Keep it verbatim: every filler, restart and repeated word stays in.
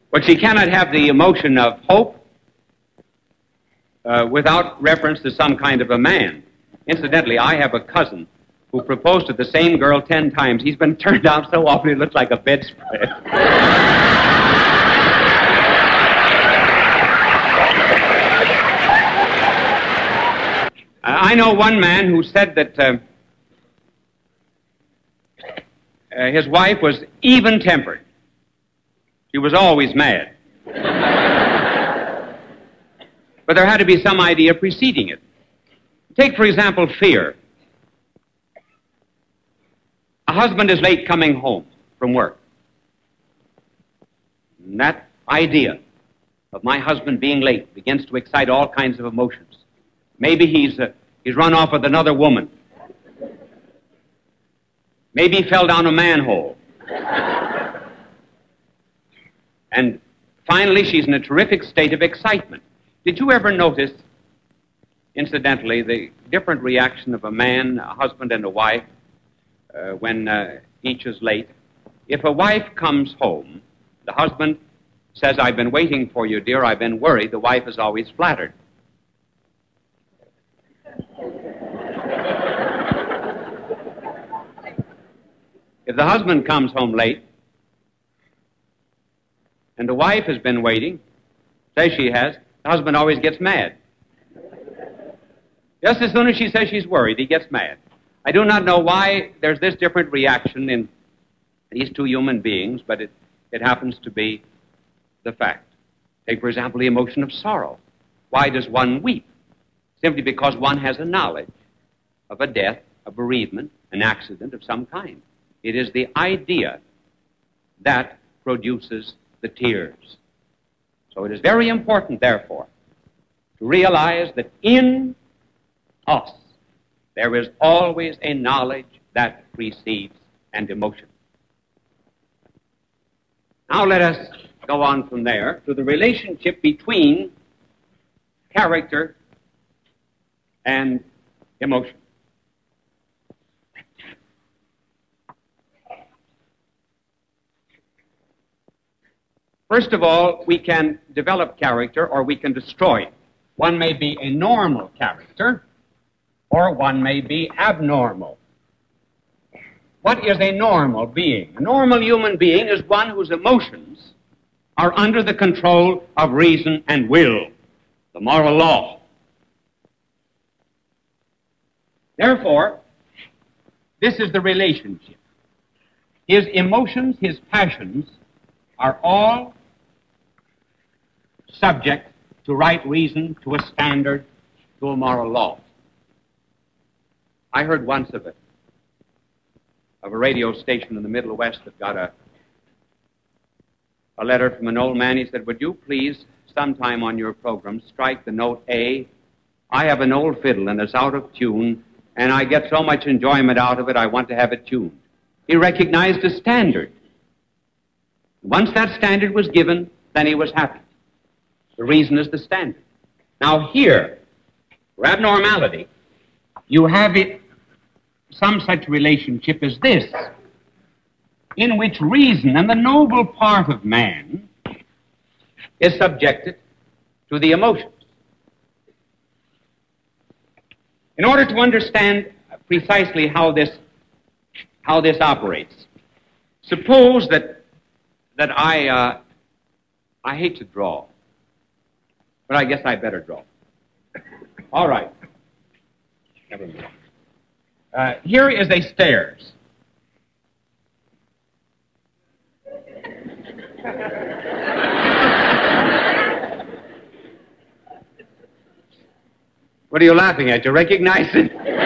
But she cannot have the emotion of hope uh, without reference to some kind of a man. Incidentally, I have a cousin who proposed to the same girl ten times. He's been turned down so often it looks like a bedspread. I know one man who said that uh, uh, his wife was even-tempered. She was always mad. But there had to be some idea preceding it. Take, for example, fear. A husband is late coming home from work. And that idea of my husband being late begins to excite all kinds of emotions. Maybe he's, uh, he's run off with another woman. Maybe he fell down a manhole. And finally, she's in a terrific state of excitement. Did you ever notice, incidentally, the different reaction of a man, a husband, and a wife uh, when uh, each is late? If a wife comes home, the husband says, "I've been waiting for you, dear. I've been worried." The wife is always flattered. If the husband comes home late, and the wife has been waiting, say she has, the husband always gets mad. Just as soon as she says she's worried, he gets mad. I do not know why there's this different reaction in these two human beings, but it, it happens to be the fact. Take, for example, the emotion of sorrow. Why does one weep? Simply because one has a knowledge of a death, a bereavement, an accident of some kind. It is the idea that produces the tears. So it is very important, therefore, to realize that in us there is always a knowledge that precedes an emotion. Now let us go on from there to the relationship between character and emotion. First of all, we can develop character or we can destroy it. One may be a normal character or one may be abnormal. What is a normal being? A normal human being is one whose emotions are under the control of reason and will, the moral law. Therefore, this is the relationship. His emotions, his passions, are all subject to right reason, to a standard, to a moral law. I heard once of it, of a radio station in the Middle West that got a, a letter from an old man. He said, "Would you please, sometime on your program, strike the note A? I have an old fiddle and it's out of tune, and I get so much enjoyment out of it, I want to have it tuned." He recognized a standard. Once that standard was given, then he was happy. The reason is the standard. Now here, for abnormality, you have it, some such relationship as this, in which reason and the noble part of man is subjected to the emotions. In order to understand precisely how this, how this operates, suppose that, that I, uh, I hate to draw, but I guess I better draw. All right. Never mind. Uh, here is a stairs. What are you laughing at? You recognize it?